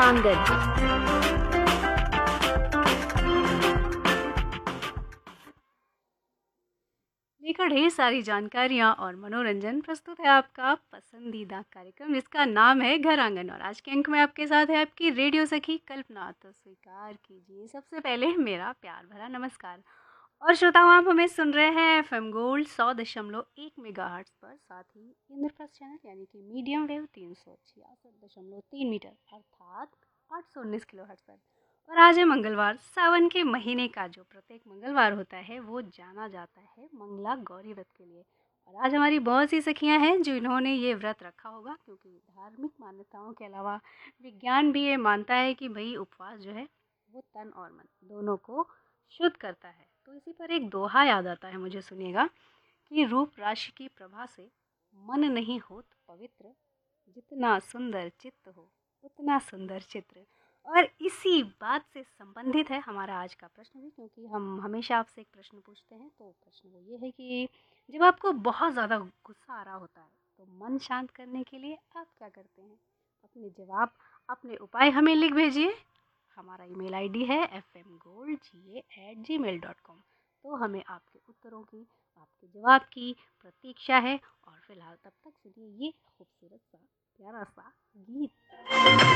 आंगन। लेकर ढेर सारी जानकारियाँ और मनोरंजन प्रस्तुत है आपका पसंदीदा कार्यक्रम जिसका नाम है घर आंगन। और आज के अंक में आपके साथ है आपकी रेडियो सखी कल्पना। तो स्वीकार कीजिए सबसे पहले मेरा प्यार भरा नमस्कार। और श्रोताओं, आप हमें सुन रहे हैं एफएम गोल्ड 100.1 मेगाहर्ट्ज़ पर, साथ ही इंद्रप्रस्थ चैनल यानी कि मीडियम वेव 366.3 मीटर अर्थात 819 किलोहर्ट्ज़ पर। और आज है मंगलवार। सावन के महीने का जो प्रत्येक मंगलवार होता है वो जाना जाता है मंगला गौरी व्रत के लिए। और आज हमारी बहुत सी सखियां हैं जिन्होंने ये व्रत रखा होगा, क्योंकि धार्मिक मान्यताओं के अलावा विज्ञान भी ये मानता है कि भाई उपवास जो है वो तन और मन दोनों को शुद्ध करता है। तो इसी पर एक दोहा याद आता है मुझे, सुनिएगा कि रूप राशि की प्रभा से मन नहीं होत पवित्र, जितना सुंदर चित्त हो उतना सुंदर चित्र। और इसी बात से संबंधित है हमारा आज का प्रश्न भी, क्योंकि हम हमेशा आपसे एक प्रश्न पूछते हैं। तो प्रश्न वो ये है कि जब आपको बहुत ज़्यादा गुस्सा आ रहा होता है तो मन शांत करने के लिए आप क्या करते हैं? अपने जवाब, अपने उपाय हमें लिख भेजिए। हमारा ईमेल आईडी है fmgoldga@gmail.com। तो हमें आपके उत्तरों की, आपके जवाब की प्रतीक्षा है। और फिलहाल तब तक सुनिए ये खूबसूरत सा प्यारा सा गीत।